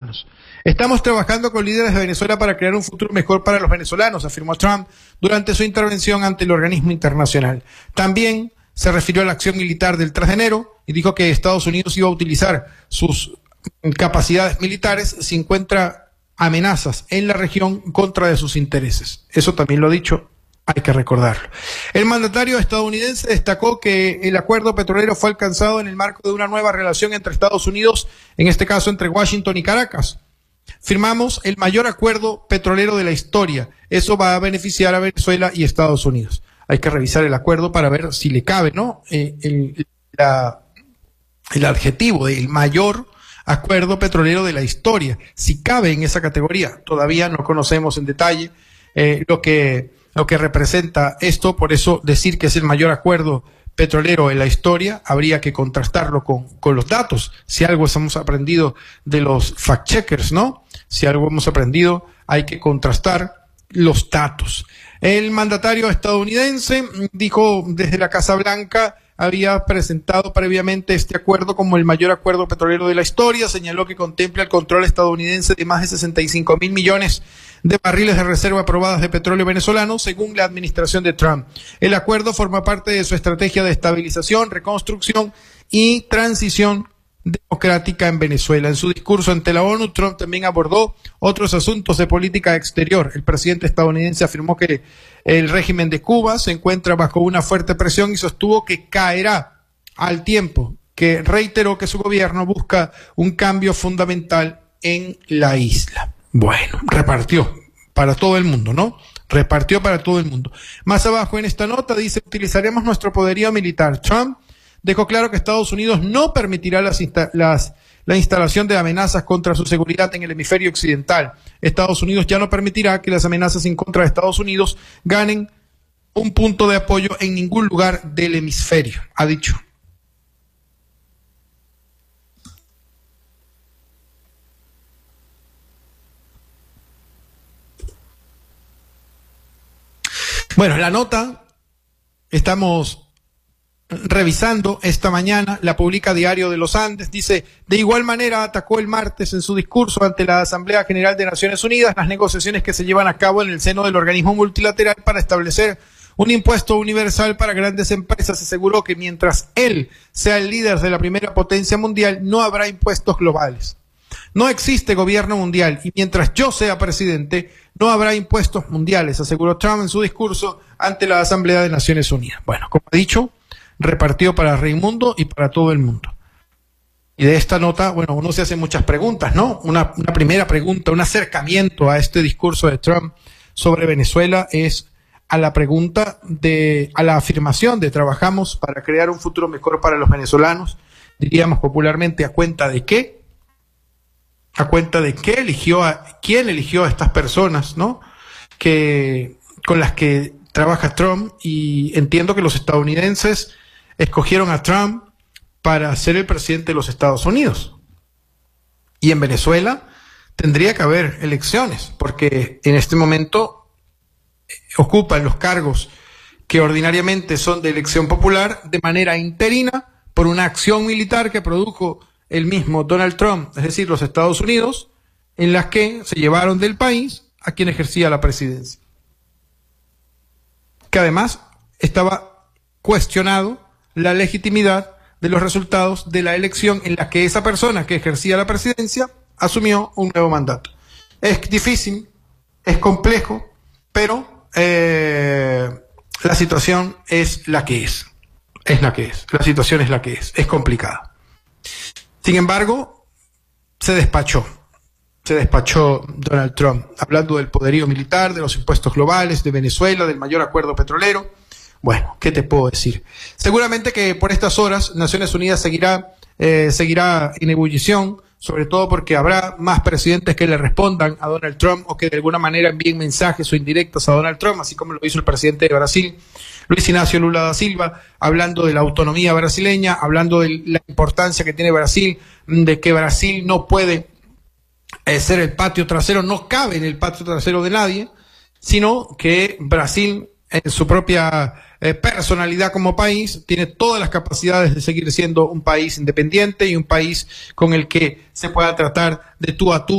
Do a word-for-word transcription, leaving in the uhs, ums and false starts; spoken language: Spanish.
venezolanos. Estamos trabajando con líderes de Venezuela para crear un futuro mejor para los venezolanos, afirmó Trump durante su intervención ante el organismo internacional. También se refirió a la acción militar del tres de enero y dijo que Estados Unidos iba a utilizar sus capacidades militares si encuentra amenazas en la región contra de sus intereses. Eso también lo ha dicho, hay que recordarlo. El mandatario estadounidense destacó que el acuerdo petrolero fue alcanzado en el marco de una nueva relación entre Estados Unidos, en este caso entre Washington y Caracas. Firmamos el mayor acuerdo petrolero de la historia. Eso va a beneficiar a Venezuela y Estados Unidos. Hay que revisar el acuerdo para ver si le cabe, ¿no? Eh, el, la, el adjetivo del mayor acuerdo petrolero de la historia, si cabe en esa categoría. Todavía no conocemos en detalle eh, lo que lo que representa esto, por eso decir que es el mayor acuerdo petrolero en la historia, habría que contrastarlo con, con los datos. Si algo hemos aprendido de los fact-checkers, ¿no? Si algo hemos aprendido, hay que contrastar los datos. El mandatario estadounidense dijo desde la Casa Blanca, había presentado previamente este acuerdo como el mayor acuerdo petrolero de la historia, señaló que contempla el control estadounidense de más de sesenta y cinco mil millones de barriles de reserva probadas de petróleo venezolano, según la administración de Trump. El acuerdo forma parte de su estrategia de estabilización, reconstrucción y transición democrática en Venezuela. En su discurso ante la ONU, Trump también abordó otros asuntos de política exterior. El presidente estadounidense afirmó que el régimen de Cuba se encuentra bajo una fuerte presión y sostuvo que caerá al tiempo, que reiteró que su gobierno busca un cambio fundamental en la isla. Bueno, repartió para todo el mundo, ¿no? Repartió para todo el mundo. Más abajo en esta nota dice, utilizaremos nuestro poderío militar. Trump dejó claro que Estados Unidos no permitirá las, insta las, la instalación de amenazas contra su seguridad en el hemisferio occidental. Estados Unidos ya no permitirá que las amenazas en contra de Estados Unidos ganen un punto de apoyo en ningún lugar del hemisferio, ha dicho. Bueno, la nota estamos revisando esta mañana, la publica Diario de los Andes, dice, de igual manera atacó el martes en su discurso ante la Asamblea General de Naciones Unidas las negociaciones que se llevan a cabo en el seno del organismo multilateral para establecer un impuesto universal para grandes empresas. Aseguró que mientras él sea el líder de la primera potencia mundial, no habrá impuestos globales. No existe gobierno mundial y mientras yo sea presidente, no habrá impuestos mundiales, aseguró Trump en su discurso ante la Asamblea de Naciones Unidas. Bueno, como he dicho, repartió para Raimundo y para todo el mundo. Y de esta nota, bueno, uno se hace muchas preguntas, ¿no? Una, una primera pregunta, un acercamiento a este discurso de Trump sobre Venezuela es a la pregunta de, a la afirmación de trabajamos para crear un futuro mejor para los venezolanos, diríamos popularmente, ¿a cuenta de qué? A cuenta de qué eligió a, quién eligió a estas personas, ¿no? Que, con las que trabaja Trump, y entiendo que los estadounidenses escogieron a Trump para ser el presidente de los Estados Unidos. Y en Venezuela tendría que haber elecciones, porque en este momento ocupan los cargos que ordinariamente son de elección popular de manera interina por una acción militar que produjo el mismo Donald Trump, es decir, los Estados Unidos, en las que se llevaron del país a quien ejercía la presidencia. Que además estaba cuestionado la legitimidad de los resultados de la elección en la que esa persona que ejercía la presidencia asumió un nuevo mandato. Es difícil, es complejo, pero eh, la situación es la que es. Es la que es. La situación es la que es. Es complicada. Sin embargo, se despachó. Se despachó Donald Trump, hablando del poderío militar, de los impuestos globales, de Venezuela, del mayor acuerdo petrolero. Bueno, ¿qué te puedo decir? Seguramente que por estas horas Naciones Unidas seguirá, eh, seguirá en ebullición, sobre todo porque habrá más presidentes que le respondan a Donald Trump o que de alguna manera envíen mensajes o indirectos a Donald Trump, así como lo hizo el presidente de Brasil, Luis Inácio Lula da Silva, hablando de la autonomía brasileña, hablando de la importancia que tiene Brasil, de que Brasil no puede eh, ser el patio trasero, no cabe en el patio trasero de nadie, sino que Brasil, en su propia eh, personalidad como país, tiene todas las capacidades de seguir siendo un país independiente y un país con el que se pueda tratar de tú a tú